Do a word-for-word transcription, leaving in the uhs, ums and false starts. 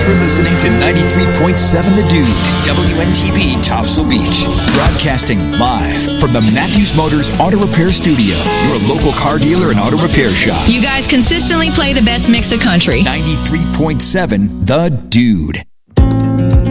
You're listening to ninety-three point seven The Dude, W N T B Topsail Beach. Broadcasting live from the Matthews Motors Auto Repair Studio, your local car dealer and auto repair shop. You guys consistently play the best mix of country. ninety-three point seven The Dude.